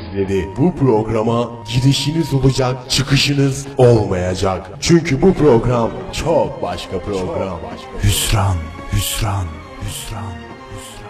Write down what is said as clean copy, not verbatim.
sahipleri. Bu programa girişiniz olacak, çıkışınız olmayacak. Çünkü bu program çok başka program. Hüsran, hüsran, hüsran.